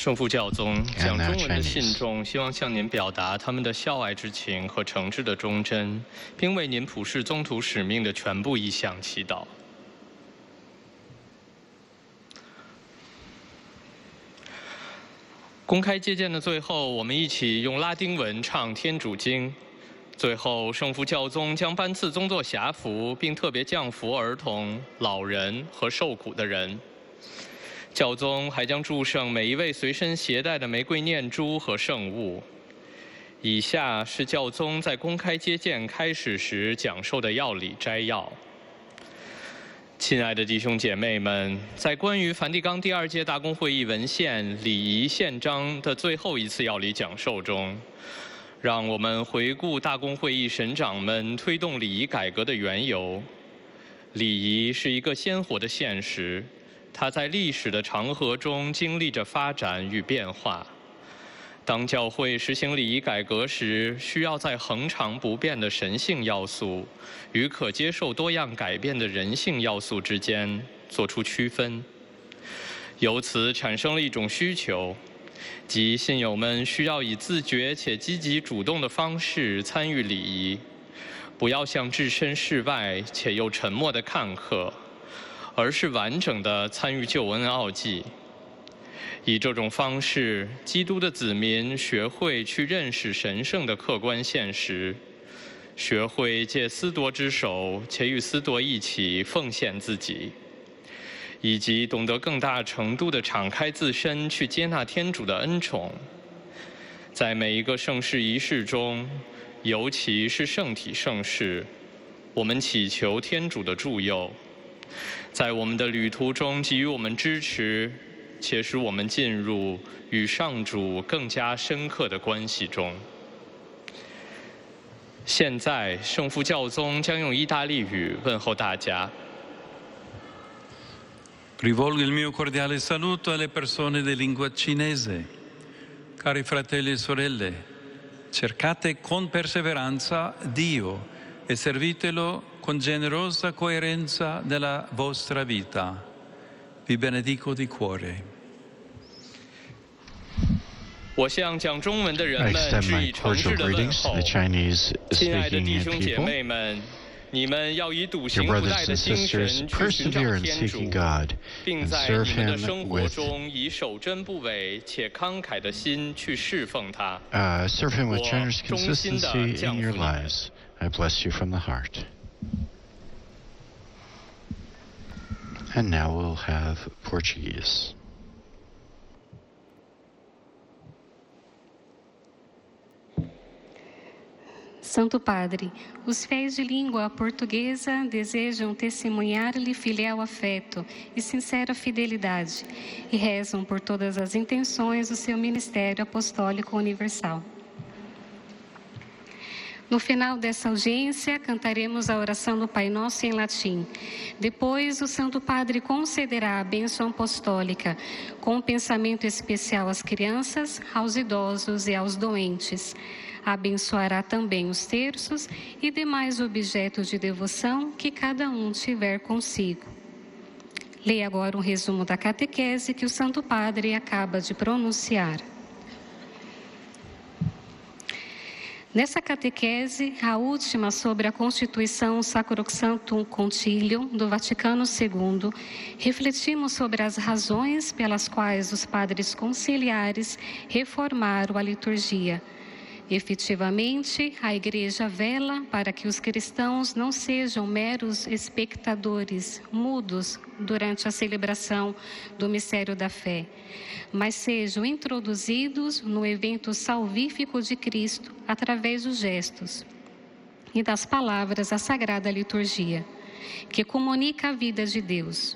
圣父教宗讲中文的信众希望向您表达他们的孝爱之情和诚挚的忠贞，并为您普世宗徒使命的全部意向祈祷。公开接见的最后，我们一起用拉丁文唱天主经。最后，圣父教宗将颁赐宗座辖服，并特别降福儿童、老人和受苦的人。教宗还将祝圣每一位随身携带的玫瑰念珠和圣物。以下是教宗在公开接见开始时讲授的要理摘要。亲爱的弟兄姐妹们，在关于梵蒂冈第2届大公会议文献礼仪宪章的最后一次要理讲授中，让我们回顾大公会议神长们推动礼仪改革的缘由。礼仪是一个鲜活的现实，它在历史的长河中经历着发展与变化。当教会实行礼仪改革时，需要在恒常不变的神性要素与可接受多样改变的人性要素之间做出区分。由此产生了一种需求，即信友们需要以自觉且积极主动的方式参与礼仪，不要像置身事外且又沉默的看客，而是完整地参与救恩奥迹。以这种方式，基督的子民学会去认识神圣的客观现实，学会借司铎之手且与司铎一起奉献自己，以及懂得更大程度地敞开自身去接纳天主的恩宠。在每一个圣事仪式中，尤其是圣体圣事，我们祈求天主的助佑，在我们的旅途中给予我们支持，且使我们进入与上主更加深刻的关系中。现在，圣父教宗将用意大利语问候大家。 Rivolgo il mio cordiale saluto alle persone di lingua cinese. Cari fratelli e sorelle, cercate con perseveranza Dio e servitelo con generosa coerenza nella vostra vita. Vi benedico di cuore. 我向讲中文的人们致以诚挚的问候。亲爱的弟兄姐妹们，你们要以笃行不怠的精神去寻找天主，并在你们的生活中以守贞不违且慷慨的心去侍奉他。我衷心地降福你们。 I bless you from the heart. And now we'll have Portuguese. Santo Padre, os fiéis de língua portuguesa desejam testemunhar-lhe fiel afeto e sincera fidelidade e rezam por todas as intenções do seu ministério apostólico universal. No final dessa audiência, cantaremos a oração do Pai Nosso em latim. Depois, o Santo Padre concederá a bênção apostólica, com um pensamento especial às crianças, aos idosos e aos doentes. Abençoará também os terços e demais objetos de devoção que cada um tiver consigo. Leia agora um resumo da catequese que o Santo Padre acaba de pronunciar. Nessa catequese, a última sobre a Constituição Sacrosanctum Concilium do Vaticano II, refletimos sobre as razões pelas quais os padres conciliares reformaram a liturgia. Efetivamente, a Igreja vela para que os cristãos não sejam meros espectadores, mudos, durante a celebração do mistério da fé, mas sejam introduzidos no evento salvífico de Cristo através dos gestos e das palavras da Sagrada Liturgia, que comunica a vida de Deus.